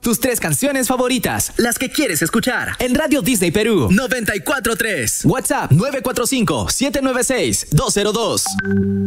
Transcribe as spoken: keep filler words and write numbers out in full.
tus tres canciones favoritas, las que quieres escuchar. En Radio Disney Perú noventa y cuatro punto tres. WhatsApp nueve cuatro cinco, siete nueve seis, dos cero dos.